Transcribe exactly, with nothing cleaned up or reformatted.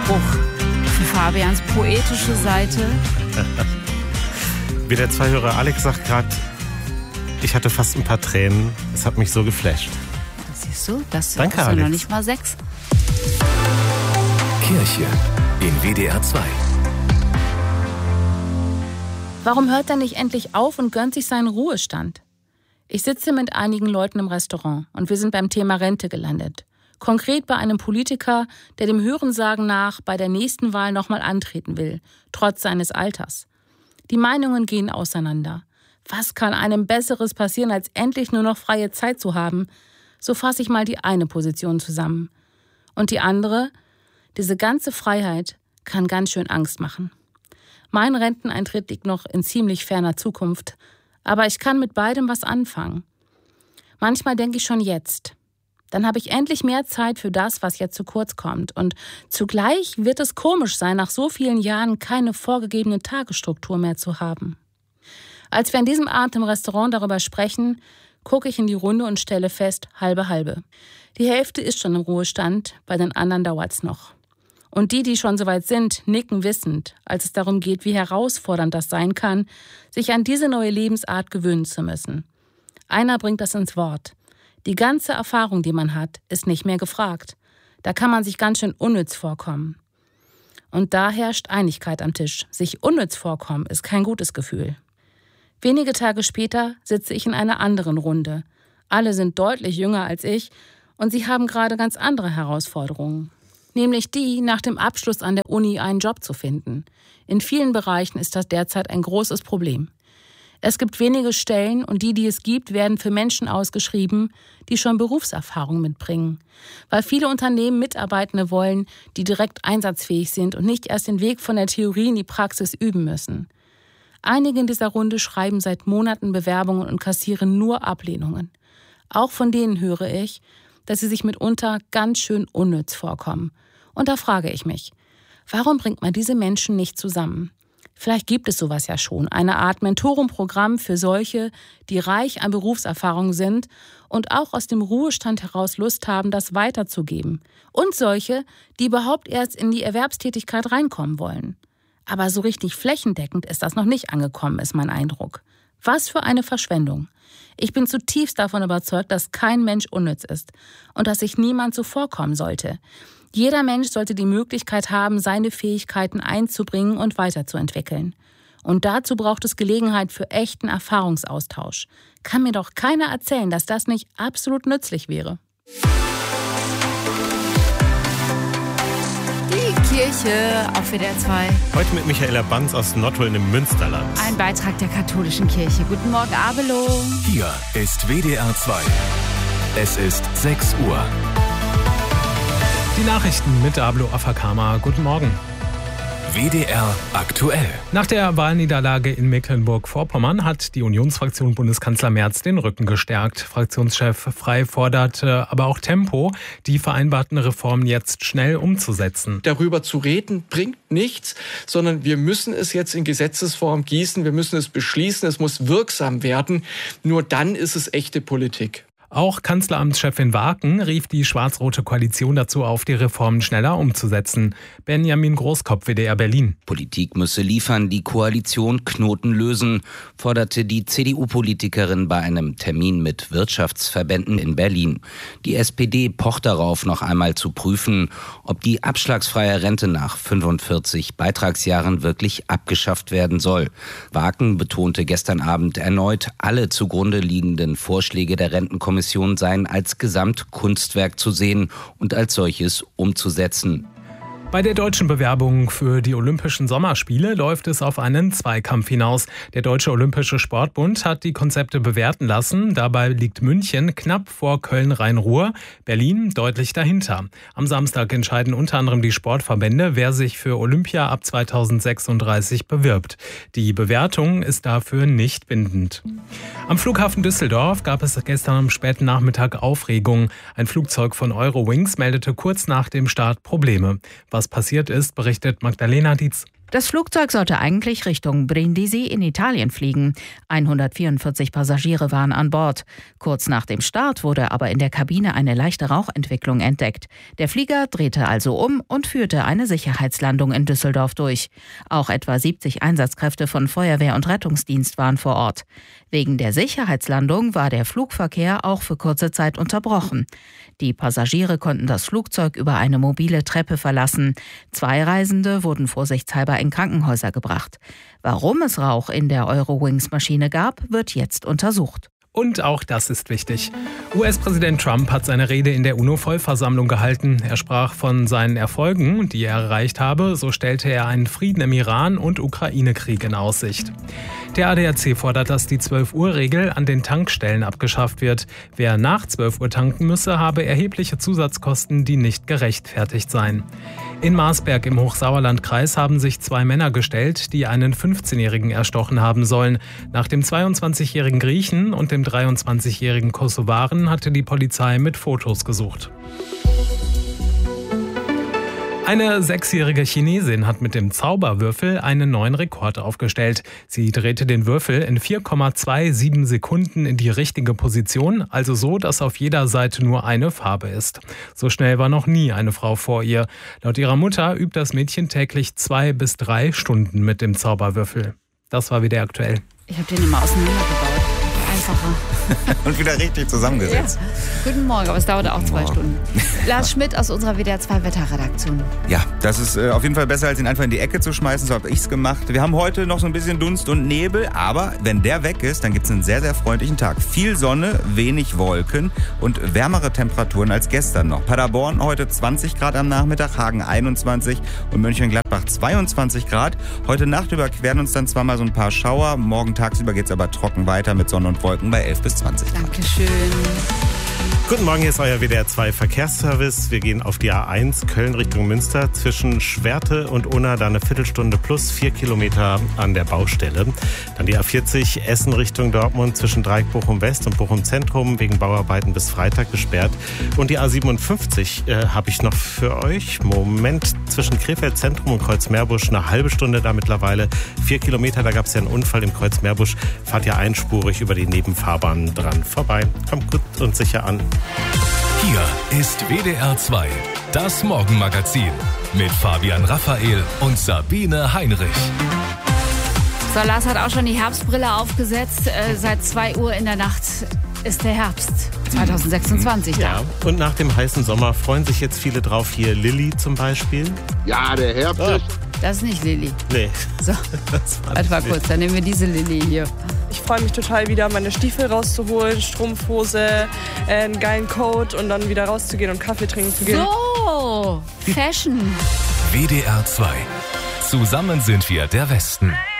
Zuspruch für Fabians poetische Seite. Wie der Zweihörer Alex sagt gerade, ich hatte fast ein paar Tränen. Es hat mich so geflasht. Das siehst du, das Danke, ist ja Alex. noch nicht mal sechs. Kirche in W D R zwei. Warum hört er nicht endlich auf und gönnt sich seinen Ruhestand? Ich sitze mit einigen Leuten im Restaurant und wir sind beim Thema Rente gelandet. Konkret bei einem Politiker, der dem Hörensagen nach bei der nächsten Wahl nochmal antreten will, trotz seines Alters. Die Meinungen gehen auseinander. Was kann einem Besseres passieren, als endlich nur noch freie Zeit zu haben? So fasse ich mal die eine Position zusammen. Und die andere, diese ganze Freiheit kann ganz schön Angst machen. Mein Renteneintritt liegt noch in ziemlich ferner Zukunft, aber ich kann mit beidem was anfangen. Manchmal denke ich schon jetzt. Dann habe ich endlich mehr Zeit für das, was jetzt zu kurz kommt. Und zugleich wird es komisch sein, nach so vielen Jahren keine vorgegebene Tagesstruktur mehr zu haben. Als wir an diesem Abend im Restaurant darüber sprechen, gucke ich in die Runde und stelle fest, halbe halbe. Die Hälfte ist schon im Ruhestand, bei den anderen dauert's noch. Und die, die schon soweit sind, nicken wissend, als es darum geht, wie herausfordernd das sein kann, sich an diese neue Lebensart gewöhnen zu müssen. Einer bringt das ins Wort. Die ganze Erfahrung, die man hat, ist nicht mehr gefragt. Da kann man sich ganz schön unnütz vorkommen. Und da herrscht Einigkeit am Tisch. Sich unnütz vorkommen ist kein gutes Gefühl. Wenige Tage später sitze ich in einer anderen Runde. Alle sind deutlich jünger als ich und sie haben gerade ganz andere Herausforderungen. Nämlich die, nach dem Abschluss an der Uni einen Job zu finden. In vielen Bereichen ist das derzeit ein großes Problem. Es gibt wenige Stellen und die, die es gibt, werden für Menschen ausgeschrieben, die schon Berufserfahrung mitbringen. Weil viele Unternehmen Mitarbeitende wollen, die direkt einsatzfähig sind und nicht erst den Weg von der Theorie in die Praxis üben müssen. Einige in dieser Runde schreiben seit Monaten Bewerbungen und kassieren nur Ablehnungen. Auch von denen höre ich, dass sie sich mitunter ganz schön unnütz vorkommen. Und da frage ich mich, warum bringt man diese Menschen nicht zusammen? Vielleicht gibt es sowas ja schon, eine Art Mentorenprogramm für solche, die reich an Berufserfahrung sind und auch aus dem Ruhestand heraus Lust haben, das weiterzugeben. Und solche, die überhaupt erst in die Erwerbstätigkeit reinkommen wollen. Aber so richtig flächendeckend ist das noch nicht angekommen, ist mein Eindruck. Was für eine Verschwendung. Ich bin zutiefst davon überzeugt, dass kein Mensch unnütz ist und dass sich niemand zuvorkommen sollte. Jeder Mensch sollte die Möglichkeit haben, seine Fähigkeiten einzubringen und weiterzuentwickeln. Und dazu braucht es Gelegenheit für echten Erfahrungsaustausch. Kann mir doch keiner erzählen, dass das nicht absolut nützlich wäre. Die Kirche auf W D R zwei. Heute mit Michaela Banz aus Nottuln im Münsterland. Ein Beitrag der katholischen Kirche. Guten Morgen, Abelo. Hier ist W D R zwei. Es ist sechs Uhr. Die Nachrichten mit Ablo Afakama. Guten Morgen. W D R aktuell. Nach der Wahlniederlage in Mecklenburg-Vorpommern hat die Unionsfraktion Bundeskanzler Merz den Rücken gestärkt. Fraktionschef Frey fordert aber auch Tempo, die vereinbarten Reformen jetzt schnell umzusetzen. Darüber zu reden bringt nichts, sondern wir müssen es jetzt in Gesetzesform gießen, wir müssen es beschließen, es muss wirksam werden. Nur dann ist es echte Politik. Auch Kanzleramtschefin Waaken rief die schwarz-rote Koalition dazu auf, die Reformen schneller umzusetzen. Benjamin Großkopf, W D R Berlin. Politik müsse liefern, die Koalition Knoten lösen, forderte die C D U-Politikerin bei einem Termin mit Wirtschaftsverbänden in Berlin. Die S P D pocht darauf, noch einmal zu prüfen, ob die abschlagsfreie Rente nach fünfundvierzig Beitragsjahren wirklich abgeschafft werden soll. Waaken betonte gestern Abend erneut, alle zugrunde liegenden Vorschläge der Rentenkommission seien als Gesamtkunstwerk zu sehen und als solches umzusetzen. Bei der deutschen Bewerbung für die Olympischen Sommerspiele läuft es auf einen Zweikampf hinaus. Der Deutsche Olympische Sportbund hat die Konzepte bewerten lassen. Dabei liegt München knapp vor Köln-Rhein-Ruhr, Berlin deutlich dahinter. Am Samstag entscheiden unter anderem die Sportverbände, wer sich für Olympia ab zweitausendsechsunddreißig bewirbt. Die Bewertung ist dafür nicht bindend. Am Flughafen Düsseldorf gab es gestern am späten Nachmittag Aufregung. Ein Flugzeug von Eurowings meldete kurz nach dem Start Probleme. Was passiert ist, berichtet Magdalena Dietz. Das Flugzeug sollte eigentlich Richtung Brindisi in Italien fliegen. hundertvierundvierzig Passagiere waren an Bord. Kurz nach dem Start wurde aber in der Kabine eine leichte Rauchentwicklung entdeckt. Der Flieger drehte also um und führte eine Sicherheitslandung in Düsseldorf durch. Auch etwa siebzig Einsatzkräfte von Feuerwehr und Rettungsdienst waren vor Ort. Wegen der Sicherheitslandung war der Flugverkehr auch für kurze Zeit unterbrochen. Die Passagiere konnten das Flugzeug über eine mobile Treppe verlassen. Zwei Reisende wurden vorsichtshalber in Krankenhäuser gebracht. Warum es Rauch in der Eurowings-Maschine gab, wird jetzt untersucht. Und auch das ist wichtig. U S-Präsident Trump hat seine Rede in der UNO-Vollversammlung gehalten. Er sprach von seinen Erfolgen, die er erreicht habe. So stellte er einen Frieden im Iran und Ukraine-Krieg in Aussicht. Der A D A C fordert, dass die zwölf-Uhr-Regel an den Tankstellen abgeschafft wird. Wer nach zwölf Uhr tanken müsse, habe erhebliche Zusatzkosten, die nicht gerechtfertigt seien. In Marsberg im Hochsauerlandkreis haben sich zwei Männer gestellt, die einen fünfzehnjährigen erstochen haben sollen. Nach dem zweiundzwanzigjährigen Griechen und dem dreiundzwanzigjährigen Kosovaren hatte die Polizei mit Fotos gesucht. Eine sechsjährige Chinesin hat mit dem Zauberwürfel einen neuen Rekord aufgestellt. Sie drehte den Würfel in vier Komma siebenundzwanzig Sekunden in die richtige Position, also so, dass auf jeder Seite nur eine Farbe ist. So schnell war noch nie eine Frau vor ihr. Laut ihrer Mutter übt das Mädchen täglich zwei bis drei Stunden mit dem Zauberwürfel. Das war wieder aktuell. Ich habe den immer auseinandergebaut. Einfacher. Und wieder richtig zusammengesetzt. Ja. Guten Morgen, aber es dauerte auch zwei Stunden. Lars Schmidt aus unserer W D R zwei Wetterredaktion. Ja, das ist äh, auf jeden Fall besser, als ihn einfach in die Ecke zu schmeißen. So habe ich es gemacht. Wir haben heute noch so ein bisschen Dunst und Nebel, aber wenn der weg ist, dann gibt es einen sehr, sehr freundlichen Tag. Viel Sonne, wenig Wolken und wärmere Temperaturen als gestern noch. Paderborn heute zwanzig Grad am Nachmittag, Hagen einundzwanzig und Mönchengladbach zweiundzwanzig Grad. Heute Nacht überqueren uns dann zwar mal so ein paar Schauer. Morgen tagsüber geht es aber trocken weiter mit Sonne und Wolken bei elf bis zwanzig. Dankeschön. Guten Morgen, hier ist euer W D R zwei Verkehrsservice. Wir gehen auf die A eins Köln Richtung Münster. Zwischen Schwerte und Unna da eine Viertelstunde plus vier Kilometer an der Baustelle. Dann die A vierzig Essen Richtung Dortmund zwischen Dreieck Bochum West und Bochum Zentrum wegen Bauarbeiten bis Freitag gesperrt. Und die A siebenundfünfzig äh, habe ich noch für euch. Moment, zwischen Krefeld Zentrum und Kreuzmeerbusch eine halbe Stunde da mittlerweile. Vier Kilometer, da gab es ja einen Unfall im Kreuzmeerbusch. Fahrt ja einspurig über die Nebenfahrbahn dran vorbei. Kommt gut und sicher an. Hier ist W D R zwei, das Morgenmagazin mit Fabian Raphael und Sabine Heinrich. So, Lars hat auch schon die Herbstbrille aufgesetzt. Äh, seit zwei Uhr in der Nacht ist der Herbst zwanzig sechsundzwanzig da. Ja, und nach dem heißen Sommer freuen sich jetzt viele drauf. Hier Lilly zum Beispiel. Ja, der Herbst ist... Das ist nicht Lilly. Nee. So, warte mal kurz, dann nehmen wir diese Lilly hier. Ich freue mich total wieder, meine Stiefel rauszuholen, Strumpfhose, einen geilen Coat und dann wieder rauszugehen und Kaffee trinken zu gehen. So, Fashion. W D R zwei. Zusammen sind wir der Westen.